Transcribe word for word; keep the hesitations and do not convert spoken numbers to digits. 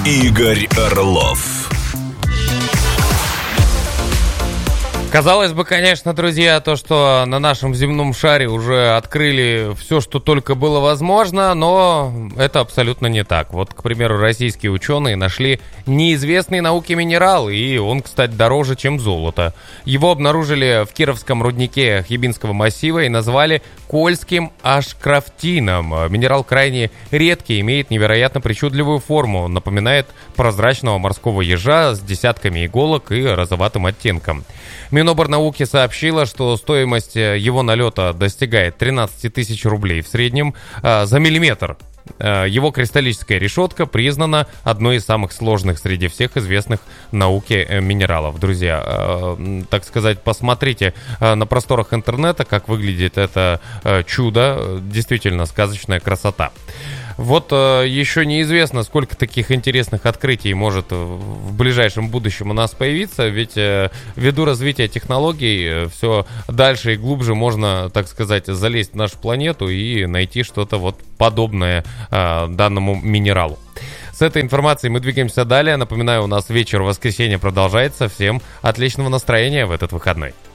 Игорь Орлов. Казалось бы, конечно, друзья, то, что на нашем земном шаре уже открыли все, что только было возможно, но это абсолютно не так. Вот, к примеру, российские ученые нашли неизвестный науке минерал, и он, кстати, дороже, чем золото. Его обнаружили в Кировском руднике Хибинского массива и назвали Кольским ашкрафтином. Минерал крайне редкий, имеет невероятно причудливую форму, напоминает прозрачного морского ежа с десятками иголок и розоватым оттенком. Миноборнауки сообщила, что стоимость его налета достигает тринадцать тысяч рублей в среднем а, за миллиметр. А, его кристаллическая решетка признана одной из самых сложных среди всех известных науке минералов. Друзья, а, так сказать, посмотрите а, на просторах интернета, как выглядит это а, чудо. Действительно сказочная красота. Вот э, еще неизвестно, сколько таких интересных открытий может в ближайшем будущем у нас появиться, ведь э, ввиду развития технологий э, все дальше и глубже можно, так сказать, залезть в нашу планету и найти что-то вот подобное э, данному минералу. С этой информацией мы двигаемся далее. Напоминаю, у нас вечер воскресенья продолжается. Всем отличного настроения в этот выходной.